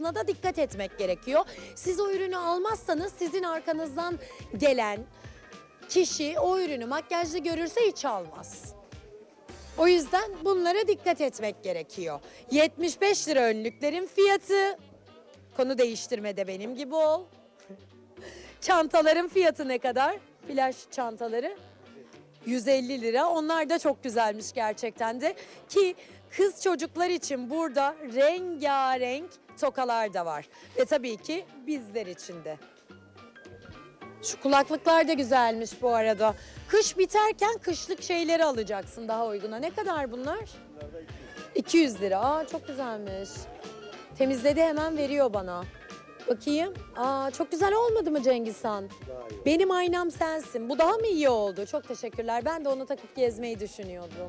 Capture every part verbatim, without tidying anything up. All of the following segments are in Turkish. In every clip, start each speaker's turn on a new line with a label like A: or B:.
A: olmasına da dikkat etmek gerekiyor. Siz o ürünü almazsanız sizin arkanızdan gelen kişi o ürünü makyajlı görürse hiç almaz. O yüzden bunlara dikkat etmek gerekiyor. yetmiş beş lira önlüklerin fiyatı. Konu değiştirmede benim gibi ol. Çantaların fiyatı ne kadar? Flash çantaları yüz elli lira. Onlar da çok güzelmiş gerçekten de. Ki kız çocuklar için burada rengarenk tokalar da var. Ve tabii ki bizler için de. Şu kulaklıklar da güzelmiş bu arada. Kış biterken kışlık şeyleri alacaksın daha uyguna. Ne kadar bunlar? iki yüz lira. Aa, çok güzelmiş. Temizledi, hemen veriyor bana. Bakayım. Aa, çok güzel olmadı mı Cengiz Han? Benim aynam sensin. Bu daha mı iyi oldu? Çok teşekkürler. Ben de onu takıp gezmeyi düşünüyordum.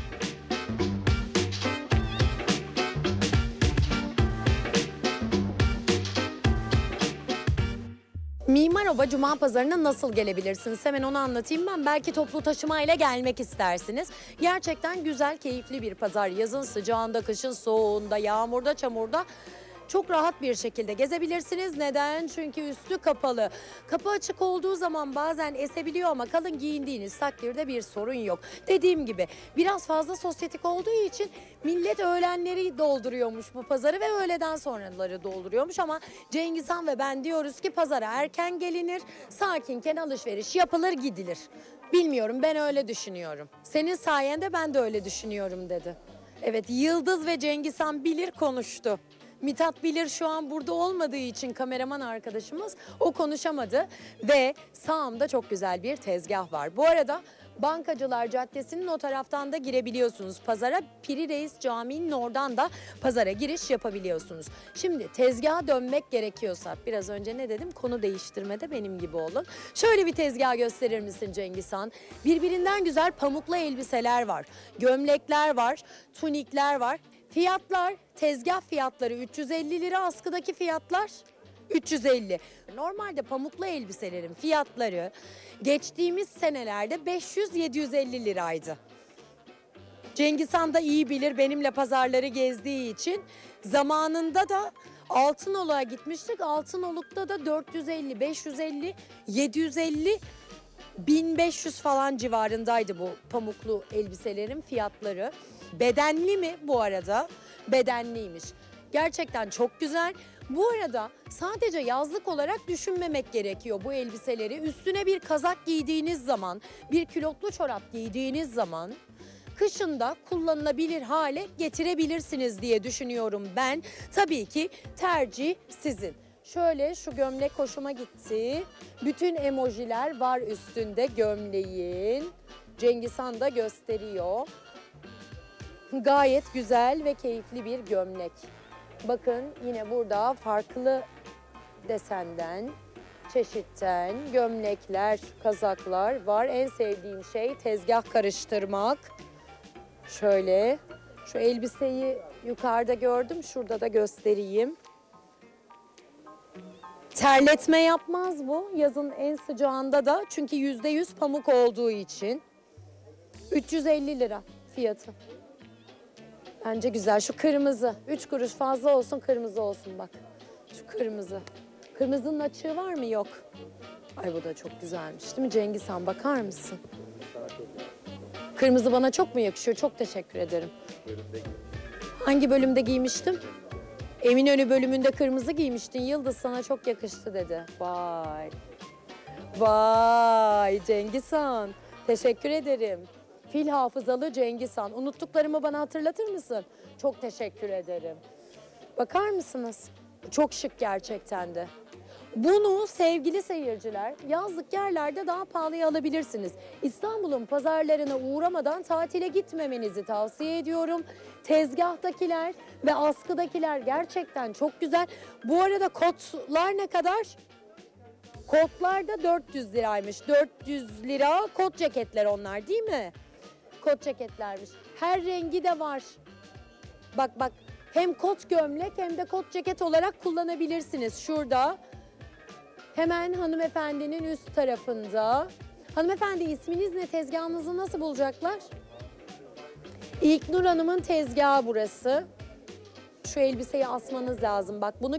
A: Mimaroba Cuma Pazarı'na nasıl gelebilirsiniz? Hemen onu anlatayım ben. Belki toplu taşımayla gelmek istersiniz. Gerçekten güzel, keyifli bir pazar. Yazın sıcağında, kışın soğuğunda, yağmurda, çamurda çok rahat bir şekilde gezebilirsiniz. Neden? Çünkü üstü kapalı. Kapı açık olduğu zaman bazen esebiliyor ama kalın giyindiğiniz takdirde bir sorun yok. Dediğim gibi biraz fazla sosyetik olduğu için millet öğlenleri dolduruyormuş bu pazarı ve öğleden sonraları dolduruyormuş ama Cengiz Han ve ben diyoruz ki pazara erken gelinir, sakinken alışveriş yapılır, gidilir. Bilmiyorum, ben öyle düşünüyorum. Senin sayende ben de öyle düşünüyorum dedi. Evet, Yıldız ve Cengiz Han bilir konuştu. Mithat Bilir şu an burada olmadığı için kameraman arkadaşımız o konuşamadı ve sağımda çok güzel bir tezgah var. Bu arada Bankacılar Caddesi'nin o taraftan da girebiliyorsunuz pazara. Piri Reis Camii'nin oradan da pazara giriş yapabiliyorsunuz. Şimdi tezgaha dönmek gerekiyorsa, biraz önce ne dedim? Konu değiştirmede benim gibi olun. Şöyle bir tezgah gösterir misin Cengiz Han? Birbirinden güzel pamuklu elbiseler var, gömlekler var, tunikler var. Fiyatlar, tezgah fiyatları üç yüz elli lira, askıdaki fiyatlar üç yüz elli. Normalde pamuklu elbiselerin fiyatları geçtiğimiz senelerde beş yüz yedi yüz elli liraydı. Cengiz Han da iyi bilir, benimle pazarları gezdiği için. Zamanında da Altınoluk'a gitmiştik. Altınoluk'ta da dört yüz elli, beş yüz elli, yedi yüz elli, bin beş yüz falan civarındaydı bu pamuklu elbiselerin fiyatları. Bedenli mi bu arada? Bedenliymiş. Gerçekten çok güzel. Bu arada sadece yazlık olarak düşünmemek gerekiyor bu elbiseleri. Üstüne bir kazak giydiğiniz zaman, bir külotlu çorap giydiğiniz zaman kışında kullanılabilir hale getirebilirsiniz diye düşünüyorum ben. Tabii ki tercih sizin. Şöyle, şu gömlek hoşuma gitti. Bütün emojiler var üstünde gömleğin. Cengiz Han da gösteriyor. Gayet güzel ve keyifli bir gömlek. Bakın yine burada farklı desenden, çeşitten gömlekler, kazaklar var. En sevdiğim şey tezgah karıştırmak. Şöyle, şu elbiseyi yukarıda gördüm, şurada da göstereyim. Terletme yapmaz bu yazın en sıcağında da, çünkü yüzde yüz pamuk olduğu için. üç yüz elli lira fiyatı. Bence güzel. Şu kırmızı. Üç kuruş fazla olsun, kırmızı olsun bak. Şu kırmızı. Kırmızının açığı var mı? Yok. Ay, bu da çok güzelmiş değil mi Cengiz Han? Bakar mısın? Kırmızı bana çok mu yakışıyor? Çok teşekkür ederim. Hangi bölümde giymiştim? Eminönü bölümünde kırmızı giymiştin. Yıldız, sana çok yakıştı dedi. Vay. Vay Cengiz Han. Teşekkür ederim. Fil hafızalı Cengiz Han. Unuttuklarımı bana hatırlatır mısın? Çok teşekkür ederim. Bakar mısınız? Çok şık gerçekten de. Bunu sevgili seyirciler yazlık yerlerde daha pahalıya alabilirsiniz. İstanbul'un pazarlarına uğramadan tatile gitmemenizi tavsiye ediyorum. Tezgahtakiler ve askıdakiler gerçekten çok güzel. Bu arada kotlar ne kadar? Kotlar da dört yüz liraymış. dört yüz lira kot ceketler onlar, değil mi? Kot ceketlermiş. Her rengi de var. Bak bak, hem kot gömlek hem de kot ceket olarak kullanabilirsiniz. Şurada hemen hanımefendinin üst tarafında. Hanımefendi, isminiz ne? Tezgahınızı nasıl bulacaklar? İlknur Hanım'ın tezgahı burası. Şu elbiseyi asmanız lazım. Bak, bunu